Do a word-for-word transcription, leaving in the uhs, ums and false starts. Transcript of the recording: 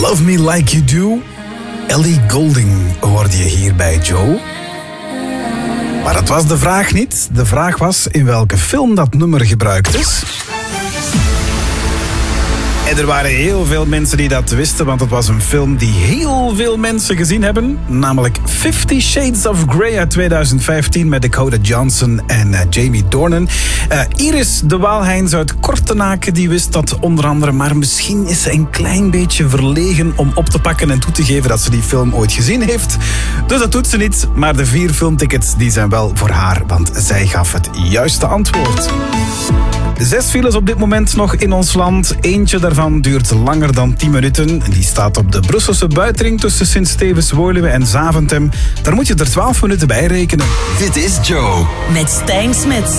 Love Me Like You Do. Ellie Goulding hoorde je hier bij Joe. Maar dat was de vraag niet. De vraag was in welke film dat nummer gebruikt is. En er waren heel veel mensen die dat wisten, want het was een film die heel veel mensen gezien hebben. Namelijk Fifty Shades of Grey uit tweeduizend vijftien met Dakota Johnson en uh, Jamie Dornan. Uh, Iris de Waalheins uit Kortenaken die wist dat onder andere, maar misschien is ze een klein beetje verlegen om op te pakken en toe te geven dat ze die film ooit gezien heeft. Dus dat doet ze niet, maar de vier filmtickets die zijn wel voor haar, want zij gaf het juiste antwoord. Zes files op dit moment nog in ons land. Eentje daarvan duurt langer dan tien minuten. Die staat op de Brusselse buitenring tussen Sint-Stevens-Woluwe en Zaventem. Daar moet je er twaalf minuten bij rekenen. Dit is Joe. Met Stijn Smits.